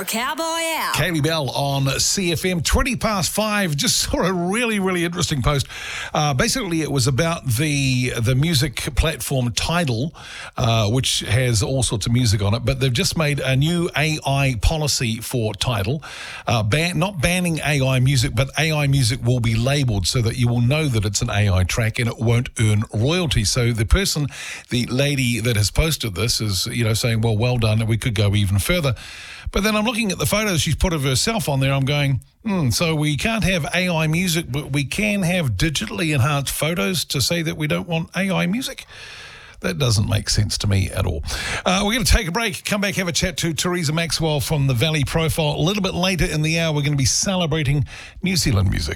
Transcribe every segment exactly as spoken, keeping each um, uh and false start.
for Cowboy Al. Kaylee Bell on C F M, twenty past five. Just saw a really, really interesting post. Uh, basically, it was about the the music platform Tidal, uh, which has all sorts of music on it, but they've just made a new A I policy for Tidal, uh, ban- not banning A I music, but A I music will be labelled so that you will know that it's an A I track and it won't earn royalty. So the person, the lady that has posted this is, you know, saying, well, well done, and we could go even further. But then I'm looking at the photos she's put of herself on there. I'm going, hmm, so we can't have A I music, but we can have digitally enhanced photos to say that we don't want A I music? That doesn't make sense to me at all. Uh, we're going to take a break, come back, have a chat to Teresa Maxwell from the Valley Profile. A little bit later in the hour, we're going to be celebrating New Zealand music.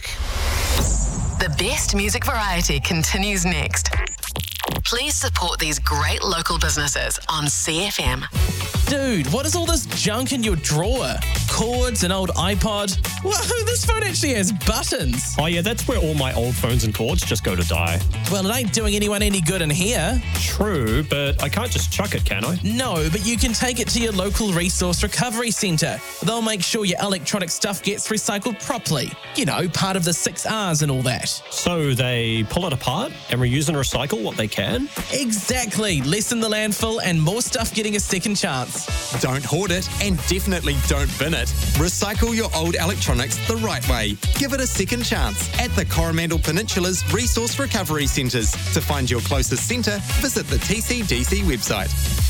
The best music variety continues next. Please support these great local businesses on C F M. Dude, what is all this junk in your drawer? Cords, an old iPod. Whoa, this phone actually has buttons. Oh yeah, that's where all my old phones and cords just go to die. Well, it ain't doing anyone any good in here. True, but I can't just chuck it, can I? No, but you can take it to your local resource recovery centre. They'll make sure your electronic stuff gets recycled properly. You know, part of the six R's and all that. So they pull it apart and reuse and recycle what they can? Exactly. Lessen the landfill and more stuff getting a second chance. Don't hoard it and definitely don't bin it. Recycle your old electronics the right way. Give it a second chance at the Coromandel Peninsula's Resource Recovery Centres. To find your closest centre, visit the T C D C website.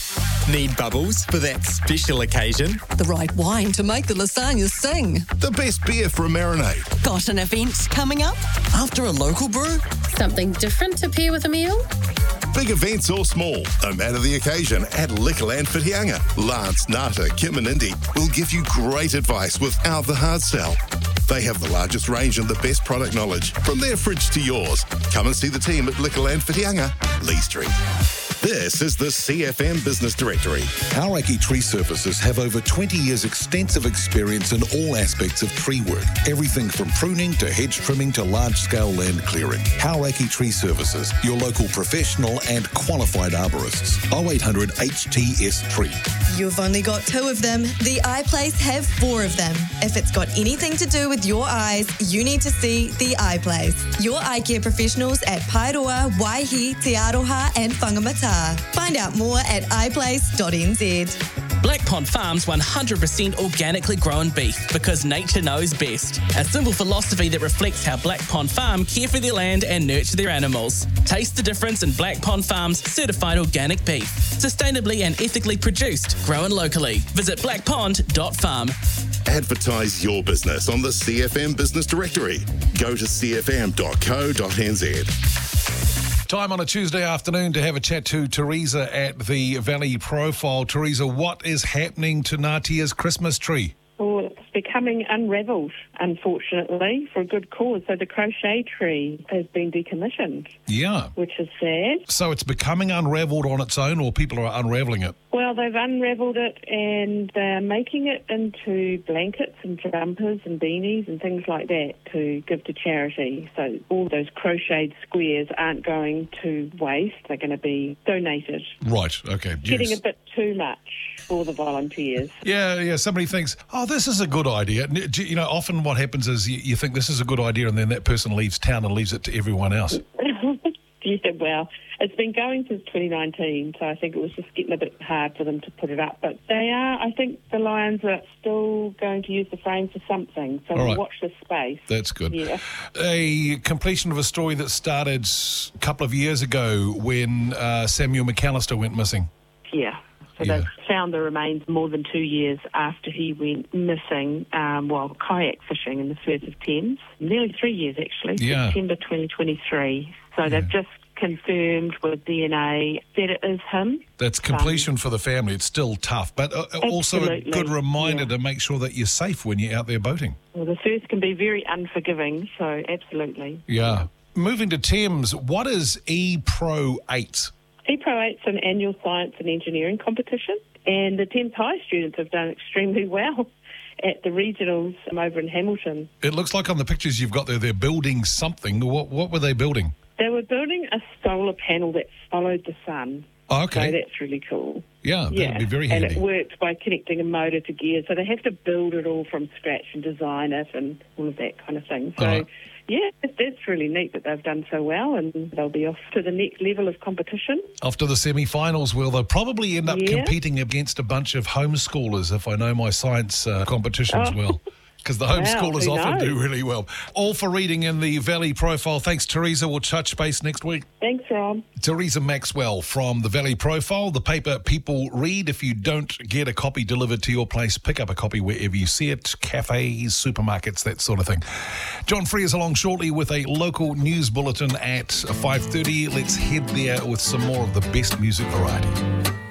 Need bubbles for that special occasion? The right wine to make the lasagna sing. The best beer for a marinade. Got an event coming up? After a local brew? Something different to pair with a meal? Big events or small, no matter the occasion, at Liquorland Whitianga. Lance, Nata, Kim and Indy will give you great advice without the hard sell. They have the largest range and the best product knowledge, from their fridge to yours. Come and see the team at Liquorland Whitianga, Lee Street. This is the C F M Business Directory. Hauraki Tree Services have over twenty years extensive experience in all aspects of tree work. Everything from pruning to hedge trimming to large-scale land clearing. Hauraki Tree Services, your local professional and qualified arborists. oh eight hundred H T S Tree. You've only got two of them. The Eye Place have four of them. If it's got anything to do with your eyes, you need to see The Eye Place. Your eye care professionals at Paeroa, Waihi, Te Aroha and Whangamata. Find out more at i place dot n z. Black Pond Farms one hundred percent organically grown beef because nature knows best. A simple philosophy that reflects how Black Pond Farm care for their land and nurture their animals. Taste the difference in Black Pond Farm's certified organic beef. Sustainably and ethically produced, grown locally. Visit black pond dot farm. Advertise your business on the C F M Business Directory. Go to c f m dot co dot n z. Time on a Tuesday afternoon to have a chat to Teresa at the Valley Profile. Teresa, what is happening to Ngātia's Christmas tree? Oh, it's becoming unravelled, unfortunately, for a good cause. So the crochet tree has been decommissioned. Yeah. Which is sad. So it's becoming unravelled on its own, or people are unravelling it? Well, they've unravelled it and they're making it into blankets and jumpers and beanies and things like that to give to charity. So all those crocheted squares aren't going to waste. They're going to be donated. Right, okay. Getting yes. a bit too much for the volunteers. Yeah, yeah. Somebody thinks, oh, this is a good idea. You know, often what happens is you, you think this is a good idea and then that person leaves town and leaves it to everyone else. Yeah, well, it's been going since twenty nineteen, so I think it was just getting a bit hard for them to put it up. But they are, I think the Lions are still going to use the frame for something, so All we'll right. watch this space. That's good. Yeah. A completion of a story that started a couple of years ago when uh, Samuel McAllister went missing. Yeah. So Yeah. they've found the remains more than two years after he went missing um, while kayak fishing in the Firth of Thames. Nearly three years, actually, Yeah. September twenty twenty-three. So they've just confirmed with D N A that it is him. That's completion for the family. It's still tough, but uh, also a Absolutely, good reminder yeah. to make sure that you're safe when you're out there boating. Well, the Firth can be very unforgiving, so absolutely. Yeah. Moving to Thames, what is E Pro eight? E Pro eight's an annual science and engineering competition, and the Thames High students have done extremely well at the regionals over in Hamilton. It looks like on the pictures you've got there, they're building something. What, what were they building? They were building a solar panel that followed the sun. Oh, okay. So that's really cool. Yeah, Yeah, that'd be very and handy. it works by connecting a motor to gears. So they have to build it all from scratch and design it and all of that kind of thing. So, Uh-huh. yeah, it- that's really neat that they've done so well, and they'll be off to the next level of competition. Off to the semi-finals, where they'll probably end up Yeah. competing against a bunch of homeschoolers, if I know my science uh, competitions Oh. well. Because the Wow, homeschoolers who often do knows? really well. All for reading in the Valley Profile. Thanks, Teresa. We'll touch base next week. Thanks, Rob. Teresa Maxwell from the Valley Profile, the paper people read. If you don't get a copy delivered to your place, pick up a copy wherever you see it, cafes, supermarkets, that sort of thing. John Free is along shortly with a local news bulletin at five thirty. Let's head there with some more of the best music variety.